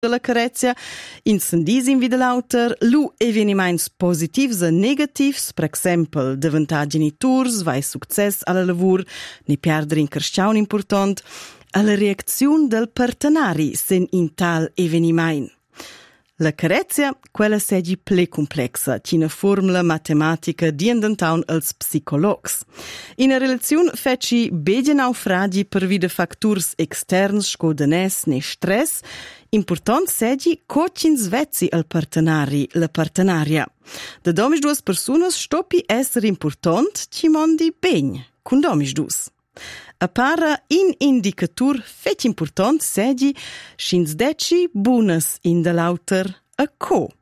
della carezia, incendis in vida l'auter, lu eveniments positivs e negativs, per exempel, diventare genitors, vai success alla lavur, ne perdere in cresciaun important, alla reazione del partenari sen in tal eveniment. La carezia, quella segi ple complexa, c'ina formula matematica di inventaun als psicologs. In a relazione feci bege naufragi per vide factors externs scodenes ne stress, important segi cocin svezzi al partenari, la partenaria. Da domis duas personas stoppi esser important, ci mondi begn, cun domis dus. A para in indicatur fec important segi schins deci bunas in de lauter a co.